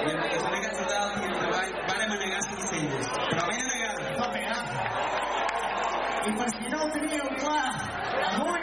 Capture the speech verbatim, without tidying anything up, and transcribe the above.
I amb la casualitat total i el treball vàrem anegar cinc-centes. Però ben anegar. Va pegar. I per si no ho teníeu clar, avui